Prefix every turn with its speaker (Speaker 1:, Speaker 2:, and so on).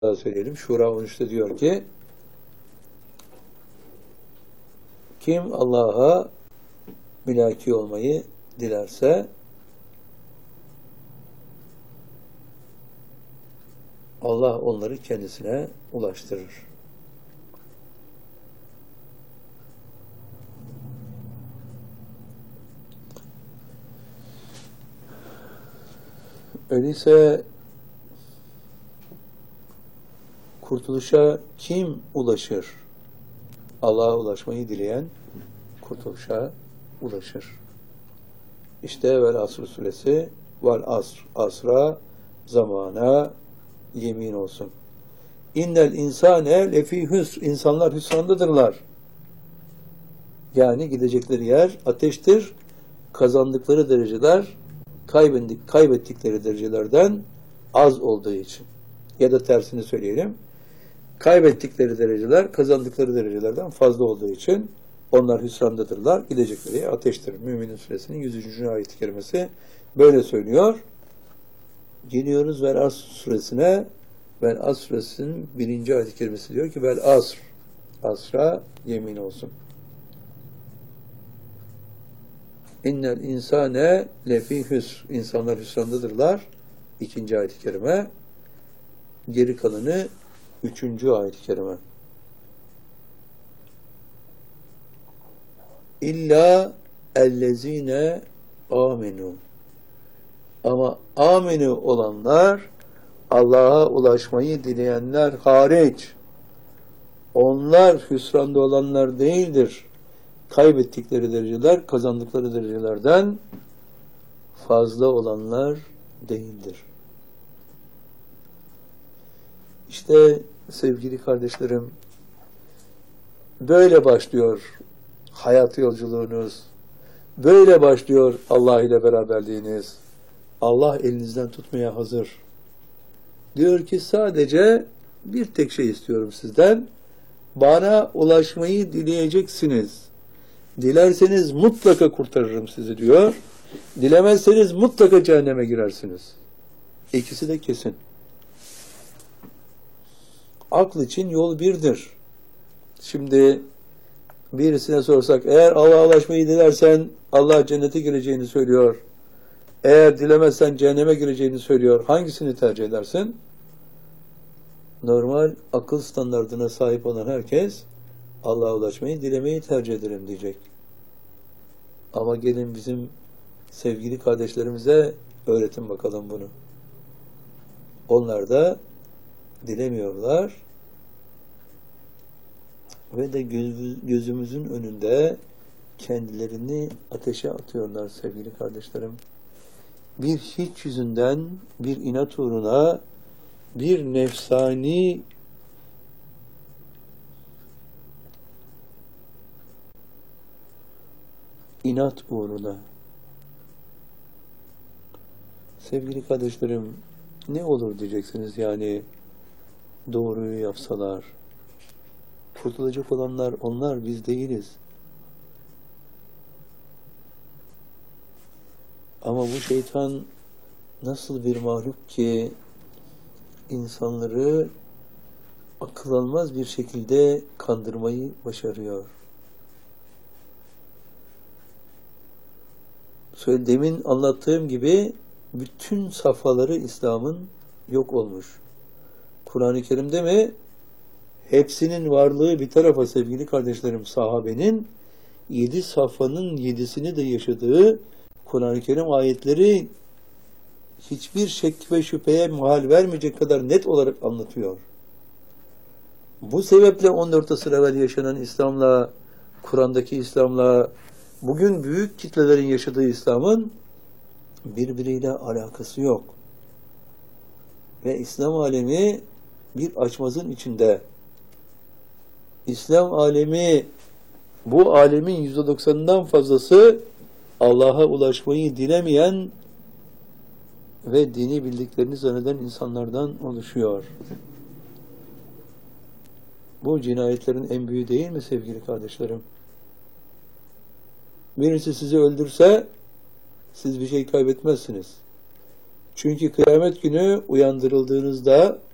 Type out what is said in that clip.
Speaker 1: daha söyleyelim. Şura 13'te diyor ki kim Allah'a mülaki olmayı dilerse Allah onları kendisine ulaştırır. Öyleyse kurtuluşa kim ulaşır? Allah'a ulaşmayı dileyen kurtuluşa ulaşır. İşte vel asr suresi vel asr, asra, zamana yemin olsun. İnnel insane lefî hüsr, insanlar hüsrandadırlar. Yani gidecekleri yer ateştir. Kazandıkları dereceler kaybettikleri derecelerden az olduğu için. Ya da tersini söyleyelim. Kaybettikleri dereceler kazandıkları derecelerden fazla olduğu için onlar hüsrandadırlar. Gidecekleri yer ateştir. Müminin Suresinin 103. ayet-i kerimesi böyle söylüyor. Geliyoruz Vel Asr suresine. Vel Asr suresinin 1. ayet-i kerimesi diyor ki Vel Asr, asra yemin olsun. İnnel insane lefî hüsr, insanlar hüsrandadırlar. 2. ayet-i kerime. Geri kalanı 3. ayet-i kerime. İlla ellezine amenu. Ama amenu olanlar, Allah'a ulaşmayı dileyenler hariç, onlar hüsranda olanlar değildir. Kaybettikleri dereceler, kazandıkları derecelerden fazla olanlar değildir. İşte sevgili kardeşlerim, böyle başlıyor hayat yolculuğunuz, böyle başlıyor Allah ile beraberliğiniz. Allah elinizden tutmaya hazır. Diyor ki sadece bir tek şey istiyorum sizden. Bana ulaşmayı dileyeceksiniz. Dilerseniz mutlaka kurtarırım sizi diyor. Dilemezseniz mutlaka cehenneme girersiniz. İkisi de kesin. Akıl için yol birdir. Şimdi birisine sorsak, eğer Allah'a ulaşmayı dilersen Allah cennete gireceğini söylüyor. Eğer dilemezsen cehenneme gireceğini söylüyor. Hangisini tercih edersin? Normal akıl standardına sahip olan herkes Allah'a ulaşmayı, dilemeyi tercih ederim diyecek. Ama gelin bizim sevgili kardeşlerimize öğretin bakalım bunu. Onlar da dilemiyorlar ve de gözümüzün önünde kendilerini ateşe atıyorlar sevgili kardeşlerim. Bir hiç yüzünden, bir inat uğruna, bir nefsani inat uğruna. Sevgili kardeşlerim, ne olur diyeceksiniz yani doğruyu yapsalar. Kurtulacak olanlar onlar, biz değiliz. Ama bu şeytan nasıl bir mahluk ki insanları akıl almaz bir şekilde kandırmayı başarıyor. Demin anlattığım gibi bütün safhaları İslam'ın yok olmuş. Kur'an-ı Kerim'de mi? Hepsinin varlığı bir tarafa sevgili kardeşlerim, sahabenin 7 safhanın 7'sini de yaşadığı Kur'an-ı Kerim ayetleri hiçbir şek ve şüpheye mahal vermeyecek kadar net olarak anlatıyor. Bu sebeple 14 asır evvel yaşanan İslam'la, Kur'an'daki İslam'la, bugün büyük kitlelerin yaşadığı İslam'ın birbiriyle alakası yok. Ve İslam alemi bir açmazın içinde. İslam alemi, bu alemin %90'ından fazlası Allah'a ulaşmayı dilemeyen ve dini bildiklerini zanneden insanlardan oluşuyor. Bu cinayetlerin en büyüğü değil mi sevgili kardeşlerim? Birisi sizi öldürse siz bir şey kaybetmezsiniz. Çünkü kıyamet günü uyandırıldığınızda